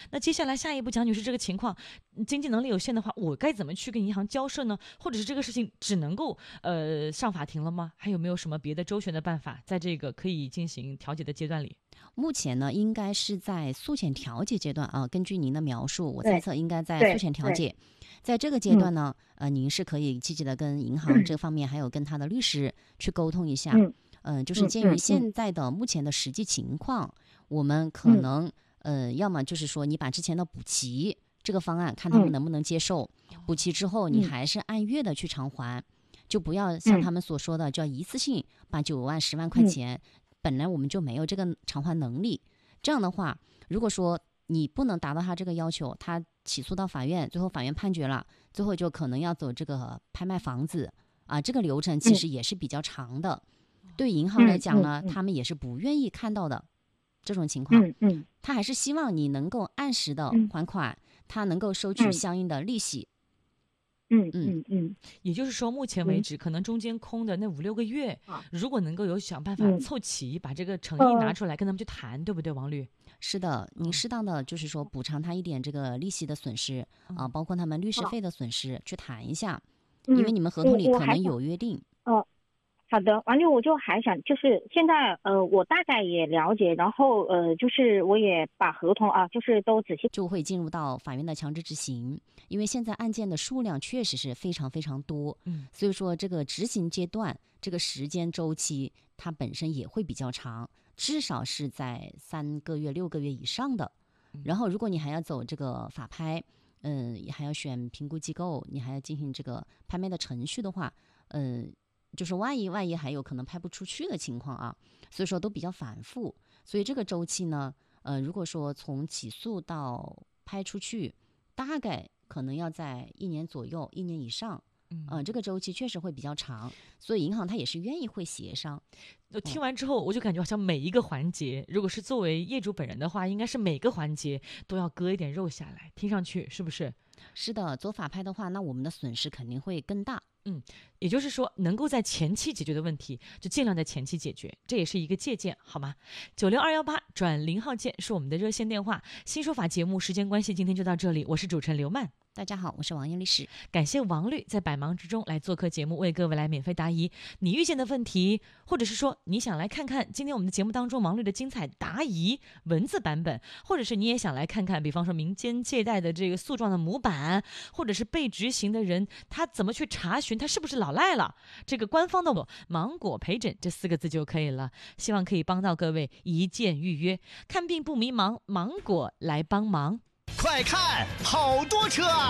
那接下来下一步，蒋女士这个情况，经济能力有限的话，我该怎么去跟银行交涉呢？或者是这个事情只能够上法庭了吗？还有没有什么别的周旋的办法，在这个可以进行调解的阶段里？ 目前呢，应该是在诉前调解阶段啊。根据您的描述，我猜测应该在诉前调解。在这个阶段呢，您是可以积极的跟银行这方面，还有跟他的律师去沟通一下。就是鉴于现在的目前的实际情况，我们可能要么就是说你把之前的补齐这个方案，看他们能不能接受。补齐之后，你还是按月的去偿还，就不要像他们所说的，就要一次性把9万、10万块钱。本来我们就没有这个偿还能力，这样的话，如果说你不能达到他这个要求，他起诉到法院，最后法院判决了，最后就可能要走这个拍卖房子啊，这个流程其实也是比较长的。对银行来讲呢，他们也是不愿意看到的这种情况。他还是希望你能够按时的还款，他能够收取相应的利息。 也就是说，目前为止，可能中间空的那5、6个月，如果能够有想办法凑齐，把这个诚意拿出来跟他们去谈，对不对，王律？ 是的，您适当的就是说补偿他一点这个利息的损失啊，包括他们律师费的损失，去谈一下，因为你们合同里可能有约定。 好的，王律，我就还想就是现在我大概也了解，然后就是我也把合同啊，就是都仔细就会进入到法院的强制执行，因为现在案件的数量确实是非常非常多，所以说这个执行阶段这个时间周期它本身也会比较长，至少是在3个月、6个月以上的。然后如果你还要走这个法拍，还要选评估机构，你还要进行这个拍卖的程序的话，就是万一还有可能拍不出去的情况啊，所以说都比较反复。所以这个周期呢，如果说从起诉到拍出去，大概可能要在1年左右，1年以上。这个周期确实会比较长，所以银行它也是愿意会协商。 听完之后，我就感觉好像每一个环节，如果是作为业主本人的话，应该是每个环节都要割一点肉下来，听上去是不是？ 是的，走法拍的话，那我们的损失肯定会更大。 也就是说，能够在前期解决的问题，就尽量在前期解决，这也是一个借鉴，好吗？96218转0号键是我们的热线电话。新说法节目时间关系，今天就到这里，我是主持人刘曼。 大家好，我是王艳律师。 感谢王律在百忙之中来做客节目，为各位来免费答疑你遇见的问题，或者是说你想来看看今天我们的节目当中王律的精彩答疑文字版本，或者是你也想来看看，比方说民间借贷的这个诉状的模板，或者是被执行的人他怎么去查询他是不是老赖了，这个官方的芒果陪诊这4个字就可以了。希望可以帮到各位一键预约，看病不迷茫，芒果来帮忙。 快看，好多车啊！